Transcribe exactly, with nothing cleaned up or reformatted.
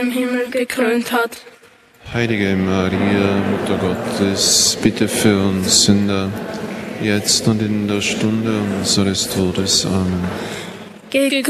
im Himmel gekrönt hat. Heilige Maria, Mutter Gottes, bitte für uns Sünder, jetzt und in der Stunde unseres Todes. Amen. Gegrüßet